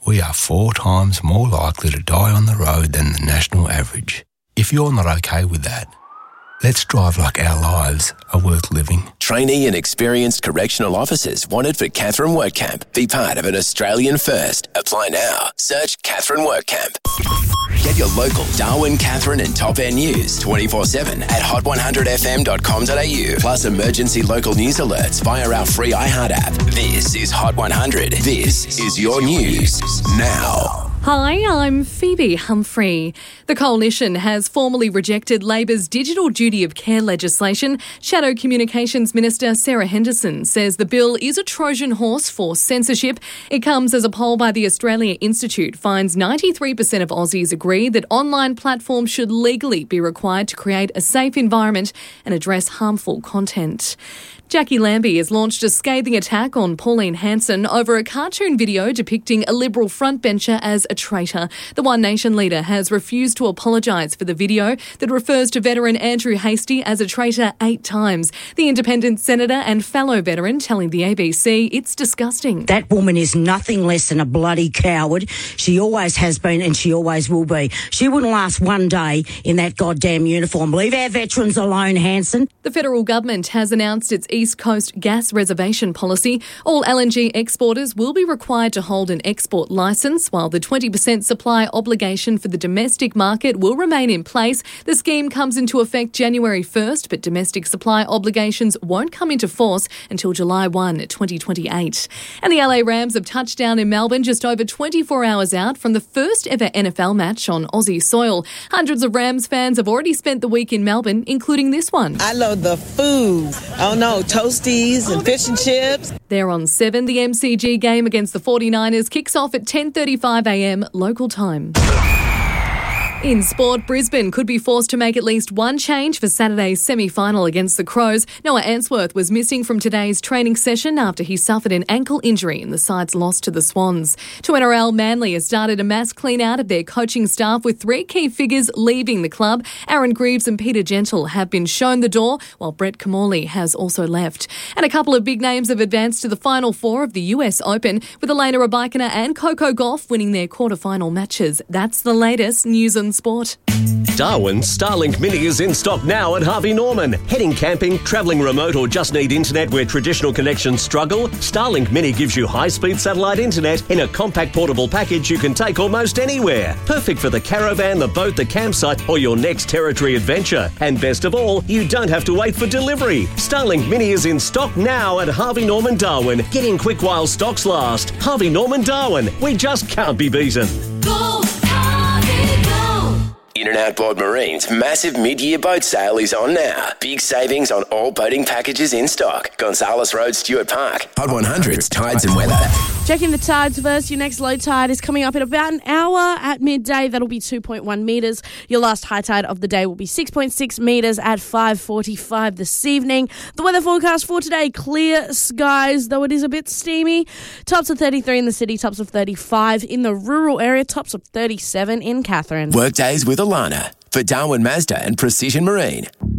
we are 4 times more likely to die on the road than the national average. If you're not okay with that, let's drive like our lives are worth living. Trainee and experienced correctional officers wanted for Katherine WorkCamp. Be part of an Australian first. Apply now. Search Katherine WorkCamp. Get your local Darwin, Katherine and Top End news 24/7 at hot100fm.com.au. Plus emergency local news alerts via our free iHeart app. This is Hot 100. This is your news now. Hi, I'm Phoebe Humphrey. The Coalition has formally rejected Labor's digital duty of care legislation. Shadow Communications Minister Sarah Henderson says the bill is a Trojan horse for censorship. It comes as a poll by the Australia Institute finds 93% of Aussies agree that online platforms should legally be required to create a safe environment and address harmful content. Jackie Lambie has launched a scathing attack on Pauline Hanson over a cartoon video depicting a Liberal frontbencher as a traitor. The One Nation leader has refused to apologise for the video that refers to veteran Andrew Hastie as a traitor 8 times. The independent senator and fellow veteran telling the ABC it's disgusting. That woman is nothing less than a bloody coward. She always has been and she always will be. She wouldn't last one day in that goddamn uniform. Leave our veterans alone, Hanson. The federal government has announced its East Coast gas reservation policy. All LNG exporters will be required to hold an export licence, while the 20% supply obligation for the domestic market will remain in place. The scheme comes into effect January 1st, but domestic supply obligations won't come into force until July 1, 2028. And the LA Rams have touched down in Melbourne just over 24 hours out from the first ever NFL match on Aussie soil. Hundreds of Rams fans have already spent the week in Melbourne, including this one. I love the food. Oh no, toasties and fish and chips. They're on 7. The MCG game against the 49ers kicks off at 10:35am local time. In sport, Brisbane could be forced to make at least one change for Saturday's semi-final against the Crows. Noah Answorth was missing from today's training session after he suffered an ankle injury in the side's loss to the Swans. To NRL, Manly has started a mass clean-out of their coaching staff with 3 key figures leaving the club. Aaron Greaves and Peter Gentle have been shown the door, while Brett Kamali has also left. And a couple of big names have advanced to the Final Four of the US Open, with Elena Rybakina and Coco Gauff winning their quarter-final matches. That's the latest news and sport. Darwin's Starlink Mini is in stock now at Harvey Norman. Heading camping, travelling remote or just need internet where traditional connections struggle? Starlink Mini gives you high-speed satellite internet in a compact portable package you can take almost anywhere. Perfect for the caravan, the boat, the campsite or your next territory adventure. And best of all, you don't have to wait for delivery. Starlink Mini is in stock now at Harvey Norman Darwin. Get in quick while stocks last. Harvey Norman Darwin. We just can't be beaten. In and Outboard Marine's massive mid-year boat sale is on now. Big savings on all boating packages in stock. Gonzales Road, Stuart Park. Hot 100's Tides and Weather. Checking the tides first. Your next low tide is coming up in about an hour at midday. That'll be 2.1 metres. Your last high tide of the day will be 6.6 metres at 5:45 this evening. The weather forecast for today, clear skies, though it is a bit steamy. Tops of 33 in the city, tops of 35 in the rural area, tops of 37 in Katherine. Workdays with Alana for Darwin Mazda and Precision Marine.